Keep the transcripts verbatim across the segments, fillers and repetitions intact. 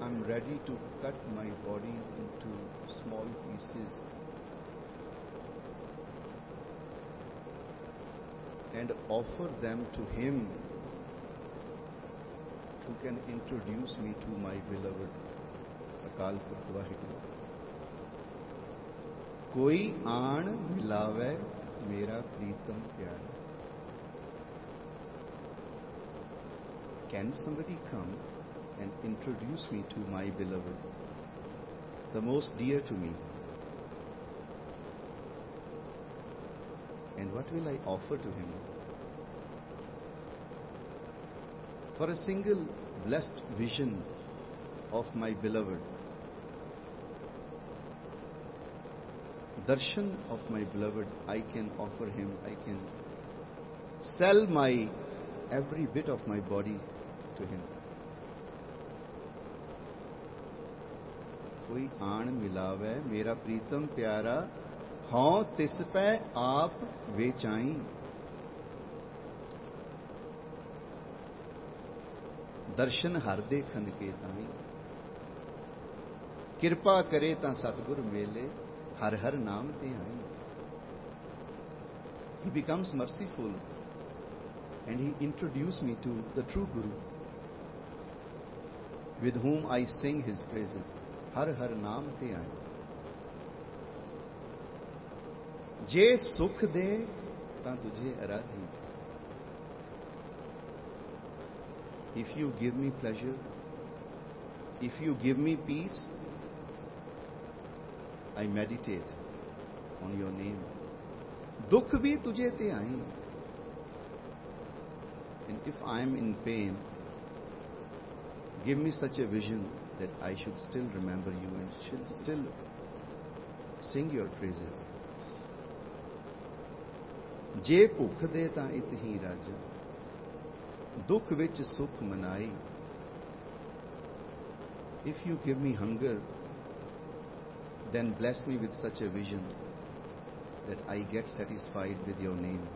I'm ready to cut my body into small pieces and offer them to Him who can introduce me to my beloved Akal Purkh Vaheguru. Koi aan milave mera pritam pyara. Can somebody come and introduce me to my beloved, the most dear to me? And what will I offer to him? For a single blessed vision of my beloved, darshan of my beloved, I can offer him, I can sell my every bit of my body to him. कोई आण मिलावे मेरा प्रीतम प्यारा, हों तिस पै आप वेचाई. दर्शन हर देखन के ताई, कृपा करे ता सतगुर मेले, हर हर नाम ते आई. He becomes merciful and he introduced me to the true Guru, with whom I sing his praises. हर हर नाम ते आई. जे सुख दे तां तुझे आराधी. If you give me pleasure, if you give me peace, I meditate on your name. दुख भी तुझे ते आई. And if I am in pain, give me such a vision that I should still remember you and should still sing your praises. जे भुख दे तां इत ही राजा, दुख विच सुख मनाई. If you give me hunger, then bless me with such a vision that I get satisfied with your name.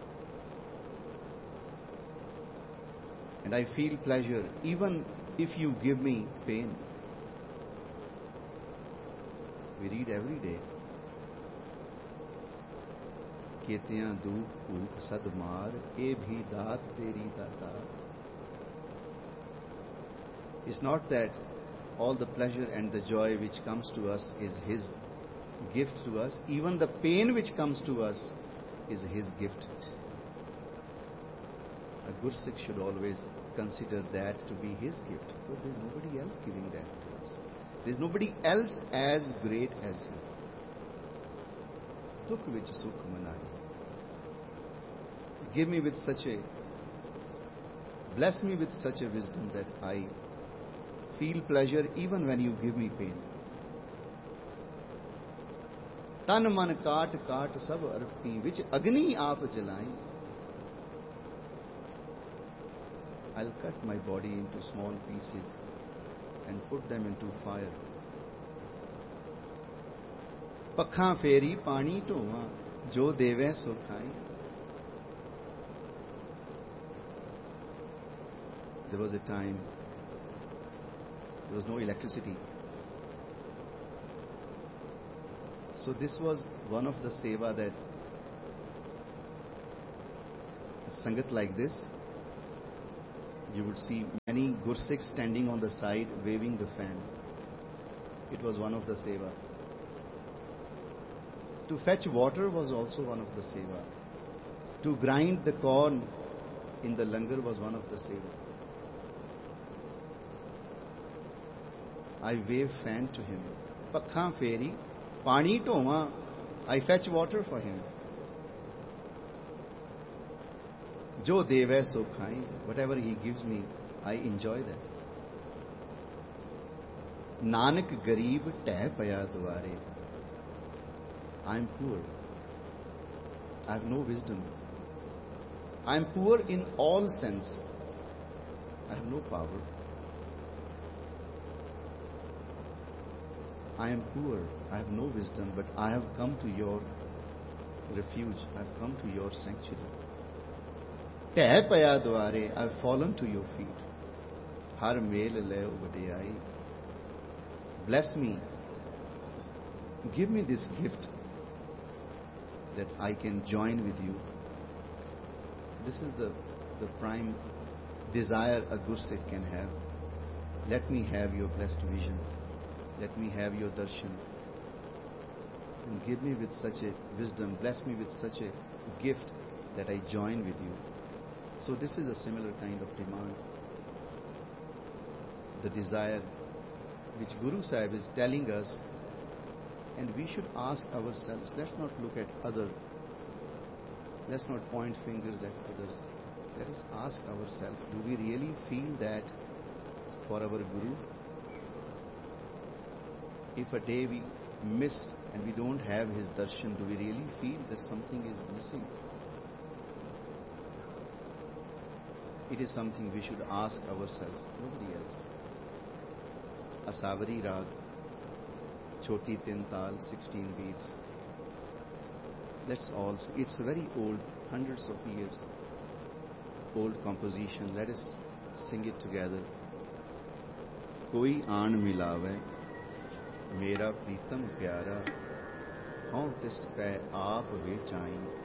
And I feel pleasure even if you give me pain. We read every day, केतियां दुख भूख सद मार, ए भी दात तेरी दातार. It's not that all the pleasure and the joy which comes to us is His gift to us. Even the pain which comes to us is His gift. A Gursikh should always consider that to be his gift, because there is nobody else giving that to us. There is nobody else as great as him. Dukh vich sukh manai. Give me with such a, bless me with such a wisdom that I feel pleasure even when you give me pain. Tan man kaat kaat sab arpi, which agni aap jalai. I'll cut my body into small pieces and put them into fire. Pakha feri pani tova, jo deve so khai. There was a time there was no electricity. So this was one of the seva that Sangat like this. You would see many Gursikhs standing on the side waving the fan. It was one of the seva. To fetch water was also one of the seva. To grind the corn in the langar was one of the seva. I wave fan to him. Pakha feri, pani tova. I fetch water for him. Jo deve so khai. Whatever he gives me, I enjoy that. Nanak garib teh paya dware. I am poor. I have no wisdom. I am poor in all sense. I have no power. I am poor. I have no wisdom, but I have come to your refuge. I have come to your sanctuary. Teh paya dware, I have fallen to your feet. Har mel leo vadiyai. bless me. Give me this gift that I can join with you. This is the, the prime desire a Gursikh can have. Let me have your blessed vision. Let me have your darshan. And give me with such a wisdom, bless me with such a gift that I join with you. So this is a similar kind of demand. The desire which Guru Sahib is telling us, and we should ask ourselves. Let's not look at other. Let's not point fingers at others. Let us ask ourselves, do we really feel that for our Guru? If a day we miss and we don't have his darshan, do we really feel that something is missing? It is something we should ask ourselves, nobody else. Asavari Rag, Choti Tin Tal, sixteen beats. Let's all see. It's very old, hundreds of years old composition. Let us sing it together. Koi aan milave, mera pritam pyara, haun tis kai aap vechain.